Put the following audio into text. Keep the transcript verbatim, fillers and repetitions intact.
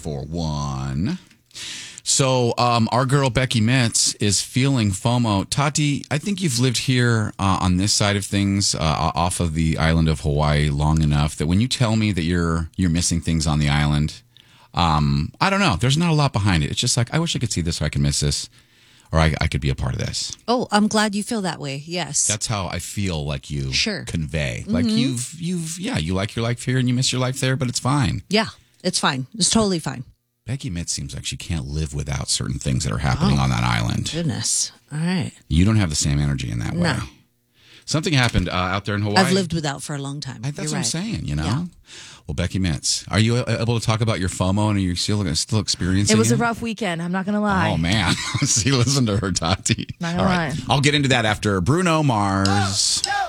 four one. So um, our girl Becky Metz is feeling FOMO. Tati, I think you've lived here uh, on this side of things, uh, off of the island of Hawaii, long enough that when you tell me that you're you're missing things on the island, um, I don't know. There's not a lot behind it. It's just like, I wish I could see this, or I could miss this, or I, I could be a part of this. Oh, I'm glad you feel that way. Yes, that's how I feel. Like you sure. convey, mm-hmm. like you've you've yeah, you like your life here and you miss your life there, but it's fine. Yeah, it's fine. It's totally fine. Becky Metz seems like she can't live without certain things that are happening oh, on that island. Goodness. All right. You don't have the same energy in that way. No. Something happened uh, out there in Hawaii. I've lived without for a long time. I, that's You're what right. I'm saying, you know? Yeah. Well, Becky Metz, are you able to talk about your FOMO, and are you still, still experiencing it? It was a rough weekend. I'm not going to lie. Oh, man. See, listen to her, Tati. Not gonna All right. lie. I'll get into that after Bruno Mars. Oh, no.